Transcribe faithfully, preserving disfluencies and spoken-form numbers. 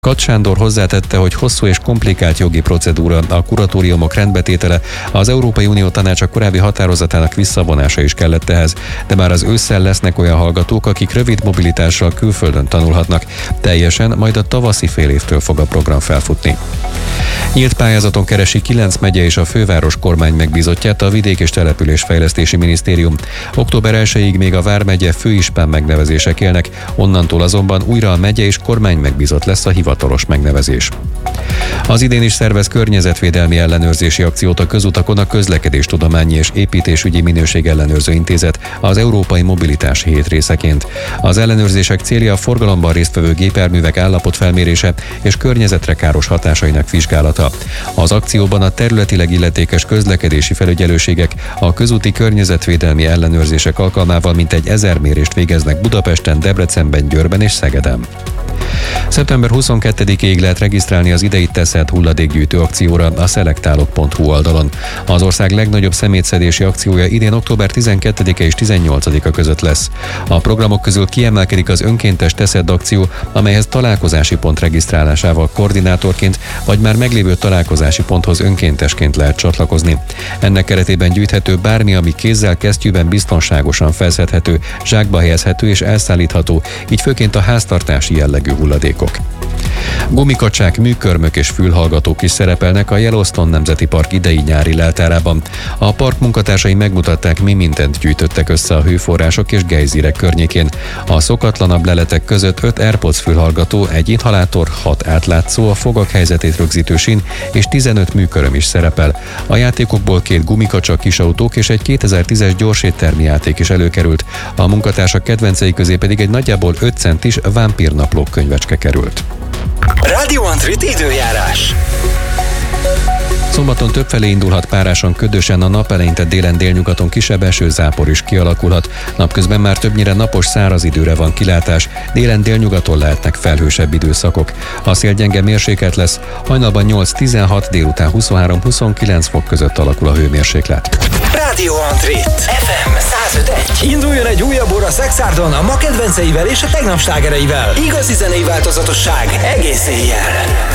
Katt Sándor hozzátette, hogy hosszú és komplikált jogi procedúra a kuratóriumok rendbetétele, az Európai Unió Tanácsa korábbi határozatának visszavonása is kellett ehhez, de már az ősszel lesznek olyan hallgatók, akik rövid mobilitással külföldön tanulhatnak. Teljesen majd a tavaszi fél évtől fog a program felfutni. Nyílt pályázaton keresi kilenc megye és a főváros kormány megbízottját a Vidék- és Településfejlesztési Minisztérium. október elsejéig még a vármegye főispán megnevezések élnek, onnantól azonban újra a megye és kormány megbízott lesz a hivatalos megnevezés. Az idén is szervez környezetvédelmi ellenőrzési akciót a közutakon a Közlekedéstudományi és Építésügyi Minőségellenőrző Intézet az Európai Mobilitási Hét részeként. Az ellenőrzések célja a forgalomban résztvevő gépjárművek állapotfelmérése és környezetre káros hatásainak vizsgálata. Az akcióban a területileg illetékes közlekedési felügyelőségek a közúti környezetvédelmi ellenőrzések alkalmával mintegy ezer mérést végeznek Budapesten, Debrecenben, Győrben és Szegeden. szeptember huszonkettedikéig lehet regisztrálni az idei Teszed hulladékgyűjtő akcióra a szelektálok pont hu oldalon. Az ország legnagyobb szemétszedési akciója idén október tizenkettedike és tizennyolcadika között lesz. A programok közül kiemelkedik az önkéntes Teszed akció, amelyhez találkozási pont regisztrálásával koordinátorként vagy már meglévő találkozási ponthoz önkéntesként lehet csatlakozni. Ennek keretében gyűjthető bármi, ami kézzel, kesztyűben biztonságosan felszedhető, zsákba helyezhető és elszállítható, így főként a háztartási jellegű hulladékok. Gumikacsák, műkörmök és fülhallgatók is szerepelnek a Yellowstone Nemzeti Park idei nyári leltárában. A park munkatársai megmutatták, mi mindent gyűjtöttek össze a hőforrások és gejzírek környékén. A szokatlanabb leletek között öt AirPods fülhallgató, egy inhalátor, hat átlátszó, a fogak helyzetét rögzítő sín és tizenöt műköröm is szerepel. A játékokból két gumikacsa, kisautók és egy kétezer-tízes gyorséttermi játék is előkerült. A munkatársak kedvencei közé pedig egy nagyjából öt centis vámpírnaplók könyvecske került. Radio Antrit időjárás. Szombaton többfelé indulhat párásan, ködösen, a nap eleinte délen délnyugaton kisebb esőzápor is kialakulhat. Napközben már többnyire napos, száraz időre van kilátás, délen délnyugaton lehetnek felhősebb időszakok. A szél gyenge mérsékelt lesz, hajnalban nyolc-tizenhat, délután huszonhárom-huszonkilenc fok között alakul a hőmérséklet. Radio Antrit ef em száz öt pont egy. Induljon egy újabb óra Szexárdon a ma kedvenceivel és a tegnap slágereivel. Igazi zenei változatosság egész éjjel.